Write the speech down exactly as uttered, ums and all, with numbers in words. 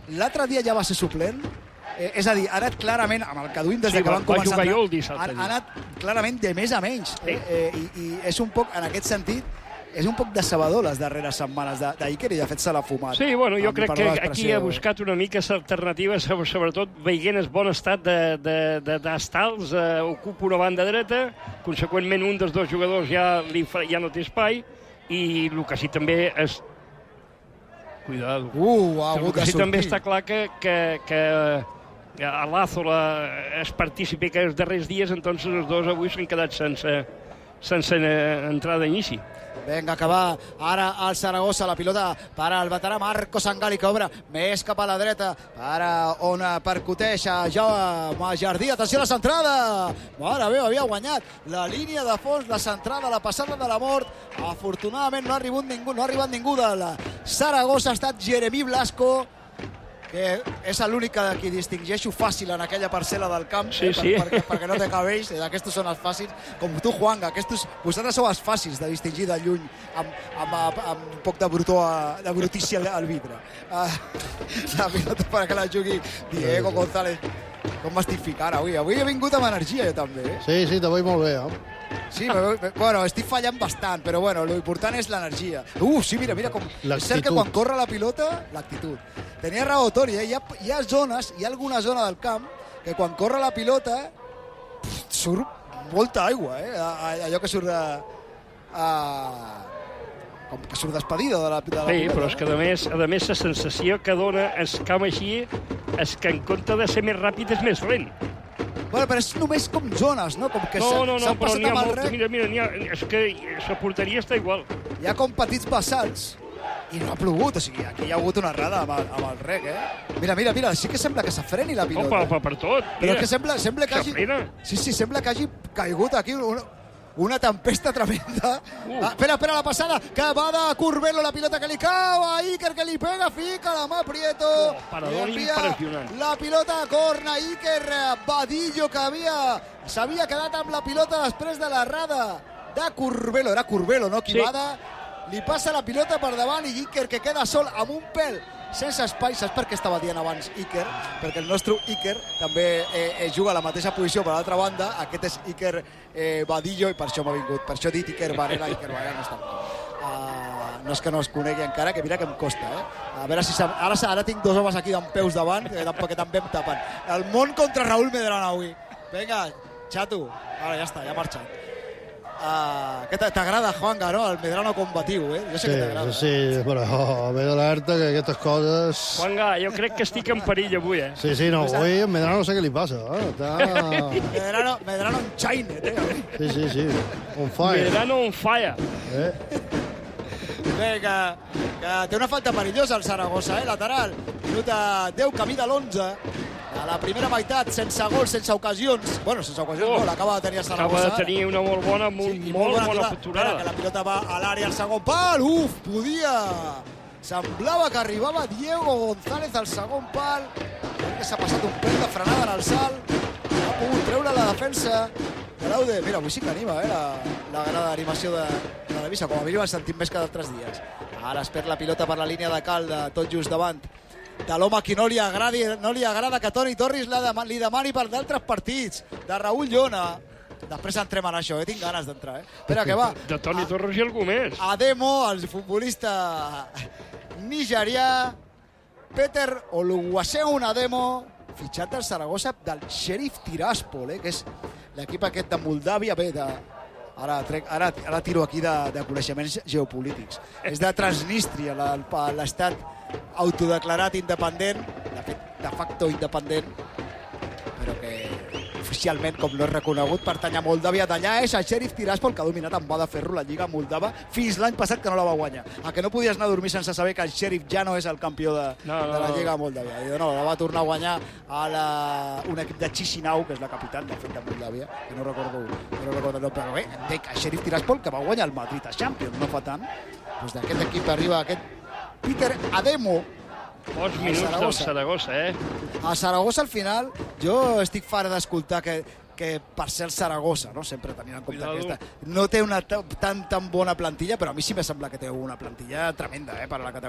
l'altre dia ja va ser suplent. Eh, és a dir, ha anat clarament, amb el que duim des sí, de que va, van començar... Va jugar jo el dissabte. Ha, ha anat clarament de més a menys. Eh? Eh, i, I és un poc, en aquest sentit, és un poc decebedor les darreres setmanes d'Iker i de fet se l'ha fumat. Sí, bueno, jo crec que aquí ha buscat una mica alternatives, sobretot veient el bon estat d'estals, de, de, eh, ocupa una banda dreta, conseqüentment un dels dos jugadors ja, li fa, ja no té espai, i el que sí també és... Cuidado. Uh, ha el que sí també està clar que, que, que a Lazola és partícipe que els darrers dies, entonces els dos avui s'han quedat sense, sense entrada d'inici. Vinga, que va ara al Saragossa, la pilota per al veterà Marco Sangali, que obre més cap a la dreta, per on percuteix a Jaume Jardí. Atenció a la centrada! Mare meva, havia guanyat la línia de fons, la centrada, la passada de la mort. Afortunadament no ha arribat ningú, no ha arribat ningú del Saragossa, ha estat Jeremí Blasco, que és l'únic que qui distingeixo fàcil en aquella parcel·la del camp, sí, eh, per, sí. perquè, perquè no té cabells, eh, aquests són els fàcils, com tu, Juanga, aquests, vosaltres sou els fàcils de distingir de lluny amb, amb, amb, amb un poc de brutó, de brutícia al, al vidre. Uh, la pilota perquè la jugui Diego González. Com m'estic ficant avui? Avui he vingut amb energia, jo també. Eh? Sí, sí, te vull molt bé, eh? Sí, bueno, estic fallant bastant, però bueno, lo important és l'energia. Uh, sí, mira, mira com... És cert que quan corre la pilota, l'actitud. Tenia raó, Toni, eh? Hi ha, hi ha zones, hi ha alguna zona del camp que quan corre la pilota surt molta aigua, eh? Allò que surt de... Uh, com que surt despedida de la, de la sí, pilota. Però és que a més, a més la sensació que dona el camp així és que en compte de ser més ràpid és més lent. Bueno, però és només com zones, no? Com que no, no, no, però n'hi ha molt... Rec... Mira, mira, ha, és que la porteria està igual. Hi ha com petits vessants i no ha plogut, o sigui, aquí hi ha hagut una errada amb el, amb el rec, eh? Mira, mira, mira, sí que sembla que s'afreni la pilota. Opa, per tot. Mira. Però és que sembla, sembla que hagi... Sí, sí, sembla que hagi caigut aquí una, una tempesta tremenda. Uh. Ah, espera, espera, la passada, que va de Curbelo, la pilota que li cau a Iker, que li pega, fica la mà Prieto. Oh, parador impressionant. La pilota a corna, Iker Badillo, que havia s'havia quedat amb la pilota després de l'errada de Curbelo. Era Curbelo, no? Qui sí. va de... Li passa la pilota per davant i Iker, que queda sol amb un pèl sense espai. Saps per què estava dient abans Iker? Perquè el nostre Iker també eh, eh, juga a la mateixa posició per l'altra banda. Aquest és Iker eh, Badillo i per això m'ha vingut. Per això he dit Iker Varela. Iker Varela no està uh, no és que no es conegui encara, que mira que em costa, eh? A veure si... Ara, ara tinc dos homes aquí d'en peus davant, que, que també em tapen. El món contra Raúl Medrano avui. Vinga, xato. Ara ja està, ja ha marxat. Uh, que t'agrada, Juanga, no? El Medrano combatiu, eh? Jo sé sí, que t'agrada. Sí, sí, però oh, m'he d'alerta que aquestes coses... Juanga, jo crec que estic en perill avui, eh? Sí, sí, no, avui el Medrano no sé què li passa, eh? Està... Medrano, Medrano en China, eh? Sí, sí, sí, on fire. Medrano on fire. Eh? Bé, que, que té una falta perillosa el Saragossa, eh? Lateral. Minut deu, camí de l'onze. A la primera meitat, sense gols, sense ocasions. Bueno, sense ocasions, oh, no, l'acaba de tenir el Saragossa. Acaba de tenir una molt bona, molt, sí, molt, molt bona, bona facturada. Que la pilota va a l'àrea, al segon pal. Uf, podia... Semblava que arribava Diego González al segon pal. Crec que s'ha passat un pèl de frenada en el salt. Ha pogut treure la defensa de l'Aude. Mira, avui sí que anima, eh, la, la grada d'animació de, de la Vissa. Com a mínim el sentim més que d'altres dies. Ara es perd la pilota per la línia de cal, de tot just davant de l'home qui no li, agradi, no li agrada que Toni Torres li demani per d'altres partits, de Raúl Llona. Després entrem en això, eh? Tinc ganes d'entrar, eh? Espera, que va. De Toni Torres i algú més. Ademo, el futbolista nigerià, Peter Oluwaseun Ademo, fitxat del Saragossa del Sheriff Tiraspol, eh? Que és l'equip aquest de Moldàvia, bé, de... Ara, trec, ara, ara tiro aquí de, de coneixements geopolítics. És de Transnistria, l'estat autodeclarat independent, de fet, de facto independent, però que oficialment, com no és reconegut, pertany a Moldàvia. D'allà és el Sheriff Tiraspol, que ha dominat amb mà de ferro la Lliga Moldava fins l'any passat, que no la va guanyar. A que no podies anar a dormir sense saber que el Sheriff ja no és el campió de, no, no, de la Lliga Moldàvia. I no, la va tornar a guanyar a la, un equip de Chisinau, que és la capital, de fet, de Moldàvia, que no recordo, no recordo no, però bé, dic, el Sheriff Tiraspol, que va guanyar el Madrid a Champions, no fa tant, doncs d'aquest equip arriba aquest Peter Ademo. Bons minuts del Saragossa, eh? A Saragossa, al final, jo estic fart d'escoltar que, que per ser el Saragossa, no? Sempre tenint en compte aquesta, no té una tan, tan bona plantilla, però a mi sí me sembla que té una plantilla tremenda, eh? Per a la categoria.